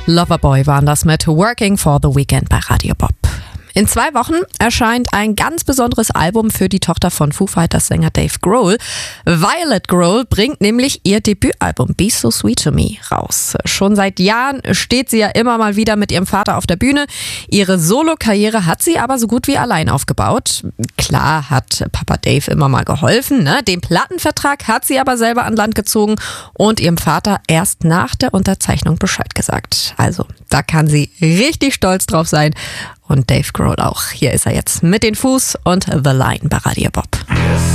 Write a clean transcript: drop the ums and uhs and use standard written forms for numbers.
Loverboy waren das mit Working for the Weekend bei Radio Bob. In 2 Wochen erscheint ein ganz besonderes Album für die Tochter von Foo Fighters Sänger Dave Grohl. Violet Grohl bringt nämlich ihr Debütalbum Be So Sweet to Me raus. Schon seit Jahren steht sie ja immer mal wieder mit ihrem Vater auf der Bühne. Ihre Solo-Karriere hat sie aber so gut wie allein aufgebaut. Klar hat Papa Dave immer mal geholfen, ne? Den Plattenvertrag hat sie aber selber an Land gezogen und ihrem Vater erst nach der Unterzeichnung Bescheid gesagt. Also, da kann sie richtig stolz drauf sein. Und Dave Grohl auch. Hier ist er jetzt mit den Foos und The Line bei Radio Bob.